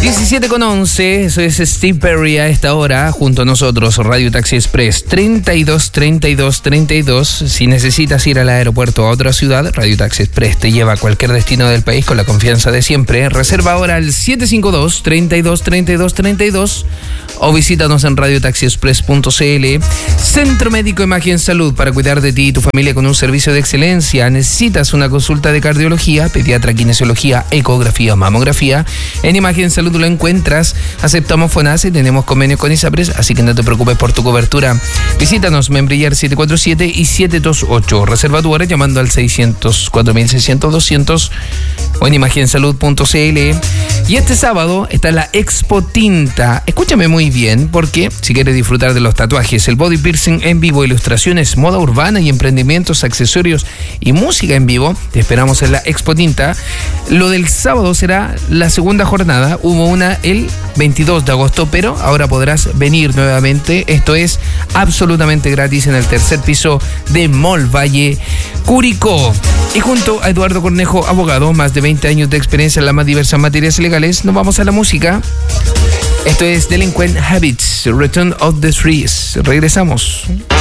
17:11, eso es Steve Perry a esta hora, junto a nosotros, Radio Taxi Express, 32. Si necesitas ir al aeropuerto o a otra ciudad, Radio Taxi Express te lleva a cualquier destino del país con la confianza de siempre. Reserva ahora al 752-32 o visítanos en radiotaxiexpress.cl. Centro Médico Imagen Salud, para cuidar de ti y tu familia con un servicio de excelencia. ¿Necesitas una consulta de cardiología, pediatra, kinesiología, ecografía o mamografía? En Imagen Salud lo encuentras. Aceptamos FONASA y tenemos convenio con ISAPRES, así que no te preocupes por tu cobertura. Visítanos, Membrillar 747 y 728. Reserva tu hora llamando al 600-4600-200 o en imagensalud.cl. Y este sábado está la Expo Tinta. Escúchame muy bien, porque si quieres disfrutar de los tatuajes, el body piercing en vivo, ilustraciones, moda urbana y emprendimientos, accesorios y música en vivo, te esperamos en la Expo Tinta. Lo del sábado será la segunda jornada. Hubo una el 22 de agosto, pero ahora podrás venir nuevamente. Esto es absolutamente gratis en el tercer piso de Mall Valle, Curicó. Y junto a Eduardo Cornejo, abogado, más de 20 años de experiencia en las más diversas materias legales, nos vamos a la música. Esto es Delinquent Habits, Return of the Trees. Regresamos.